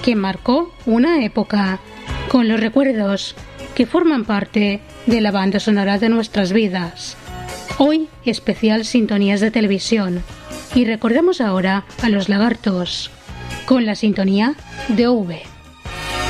que marcó una época, con los recuerdos que forman parte de la banda sonora de nuestras vidas. Hoy, especial sintonías de televisión. Y recordemos ahora a Los Lagartos, con la sintonía de V.